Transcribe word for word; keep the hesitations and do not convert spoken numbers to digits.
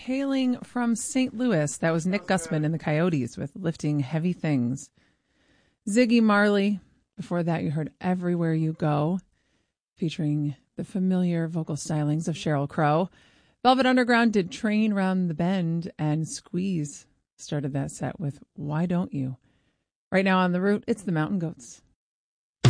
hailing from Saint Louis. That was Nick Gussman and the Coyotes with Lifting Heavy Things. Ziggy Marley. Before that, you heard Everywhere You Go, featuring the familiar vocal stylings of Sheryl Crow. Velvet Underground did Train Round the Bend, and Squeeze started that set with Why Don't You. Right now on The Root, it's the Mountain Goats.